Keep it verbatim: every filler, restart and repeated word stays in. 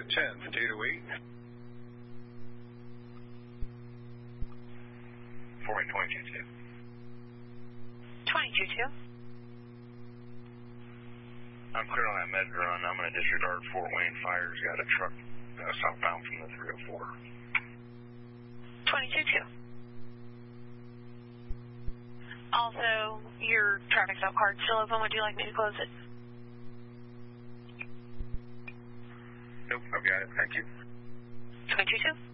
ten, potato eight. Fort Wayne twenty-two two. twenty-two two. I'm clear on that med run. I'm going to disregard Fort Wayne Fire's got a truck uh, southbound from the three oh four. twenty-two two. Also, your traffic stop card still open. Would you like me to close it? Nope, I've got it. Thank you. twenty-two two.